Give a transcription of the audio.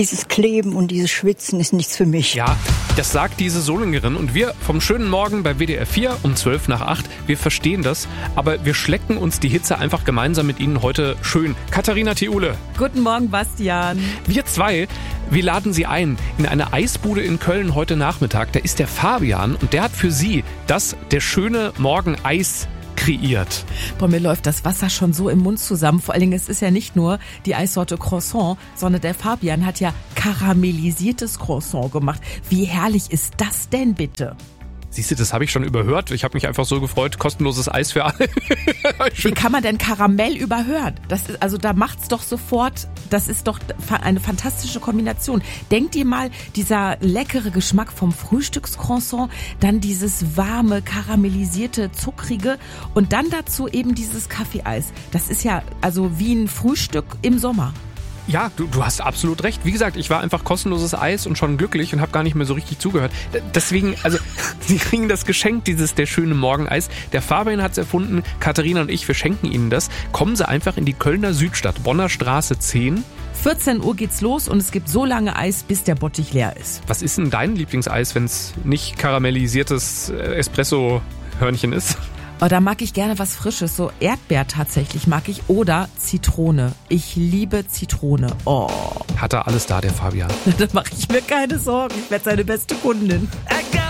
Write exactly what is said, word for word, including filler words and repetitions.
dieses Kleben und dieses Schwitzen ist nichts für mich. Ja, das sagt diese Solingerin und wir vom schönen Morgen bei W D R vier um zwölf nach acht, wir verstehen das, aber wir schlecken uns die Hitze einfach gemeinsam mit Ihnen heute schön. Katharina Thiule. Guten Morgen, Bastian. Wir zwei, wir laden Sie ein in eine Eisbude in Köln heute Nachmittag. Da ist der Fabian und der hat für Sie das Der schöne Morgen Eis kreiert. Boah, mir läuft das Wasser schon so im Mund zusammen. Vor allen Dingen, es ist ja nicht nur die Eissorte Croissant, sondern der Fabian hat ja karamellisiertes Croissant gemacht. Wie herrlich ist das denn bitte? Siehst du, das habe ich schon überhört. Ich habe mich einfach so gefreut. Kostenloses Eis für alle. Wie kann man denn Karamell überhören? Das ist, also da macht's doch sofort, das ist doch eine fantastische Kombination. Denk dir mal, dieser leckere Geschmack vom Frühstückscroissant, dann dieses warme, karamellisierte, zuckrige und dann dazu eben dieses Kaffeeeis. Das ist ja also wie ein Frühstück im Sommer. Ja, du, du hast absolut recht. Wie gesagt, ich war einfach kostenloses Eis und schon glücklich und habe gar nicht mehr so richtig zugehört. Deswegen, also, Sie kriegen das Geschenk, dieses Der schöne Morgeneis. Der Fabian hat es erfunden, Katharina und ich, wir schenken Ihnen das. Kommen Sie einfach in die Kölner Südstadt, Bonner Straße zehn. vierzehn Uhr geht's los und es gibt so lange Eis, bis der Bottich leer ist. Was ist denn dein Lieblingseis, wenn es nicht karamellisiertes Espresso-Hörnchen ist? Oh, da mag ich gerne was Frisches, so Erdbeer tatsächlich mag ich oder Zitrone. Ich liebe Zitrone. Oh. Hat er alles da, der Fabian? Da mache ich mir keine Sorgen. Ich werde seine beste Kundin.